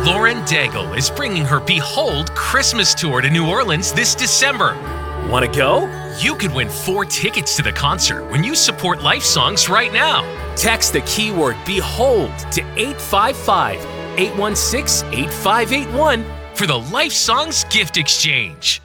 Lauren Daigle is bringing her Behold Christmas tour to New Orleans this December. Want to go? You could win 4 tickets to the concert when you support Life Songs right now. Text the keyword BEHOLD to 855-816-8581 for the Life Songs gift exchange.